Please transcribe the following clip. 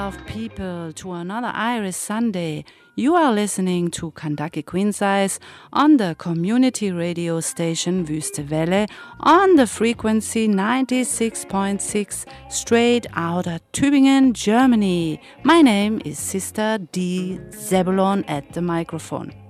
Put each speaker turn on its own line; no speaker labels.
beloved people, to another Iris Sunday. You are listening to Kandaki Queen Size on the community radio station Wüste Welle on the frequency 96.6 straight out of Tübingen, Germany. My name is Sister D. Zebulon at the microphone.